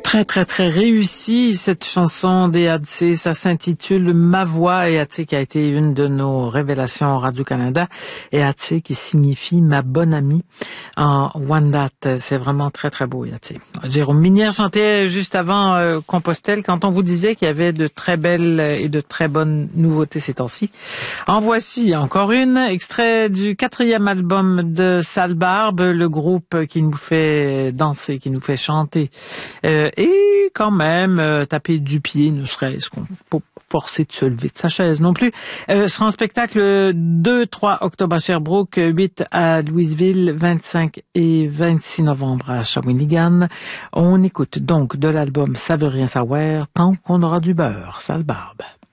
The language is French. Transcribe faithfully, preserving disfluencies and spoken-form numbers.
Très, très, très réussie, cette chanson des A D C. Ça s'intitule Ma Voix, et A D C qui a été une de nos révélations Radio-Canada. Et A D C qui signifie ma bonne amie en Wendat. C'est vraiment très, très beau, A D C. Jérôme Minière chantait juste avant euh, Compostelle, quand on vous disait qu'il y avait de très belles et de très bonnes nouveautés ces temps-ci. En voici encore une, extrait du quatrième album de Sale Barbe, le groupe qui nous fait danser, qui nous fait chanter. Euh, et quand même euh, taper du pied, ne serait-ce qu'on pas forcer de se lever de sa chaise non plus. Euh, sera en spectacle deux trois octobre à Sherbrooke, huit à Louisville, vingt-cinq et vingt-six novembre à Shawinigan. On écoute donc de l'album Ça veut rien savoir tant qu'on aura du beurre, Sale Barbe.